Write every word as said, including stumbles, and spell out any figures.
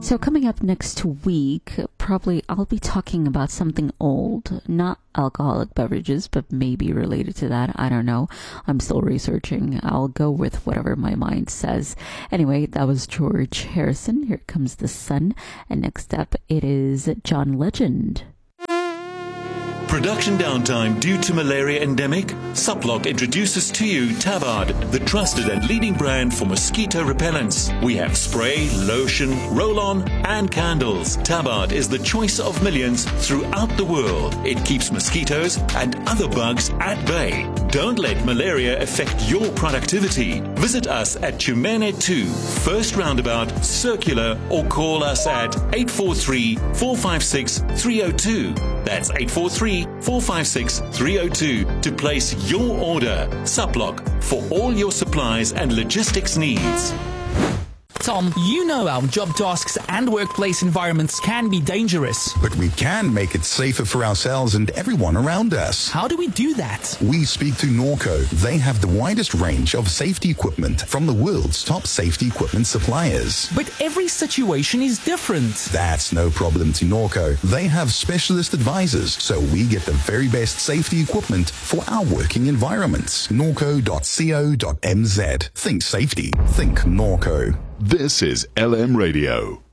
So coming up next week, probably I'll be talking about something old, not alcoholic beverages, but maybe related to that. I don't know. I'm still researching. I'll go with whatever my mind says. Anyway, that was George Harrison. Here comes the sun. And next up, it is John Legend. Production downtime due to malaria endemic? Suplock introduces to you Tabard, the trusted and leading brand for mosquito repellents. We have spray, lotion, roll-on, and candles. Tabard is the choice of millions throughout the world. It keeps mosquitoes and other bugs at bay. Don't let malaria affect your productivity. Visit us at Chumene two, First Roundabout, Circular, or call us at eight four three, four five six, three zero two. That's eight four three, four five six, three zero two to place your order. Suplock, for all your supplies and logistics needs. Tom, you know our job tasks and workplace environments can be dangerous. But we can make it safer for ourselves and everyone around us. How do we do that? We speak to Norco. They have the widest range of safety equipment from the world's top safety equipment suppliers. But every situation is different. That's no problem to Norco. They have specialist advisors, so we get the very best safety equipment for our working environments. norco dot co dot m z. Think safety. Think Norco. This is L M Radio.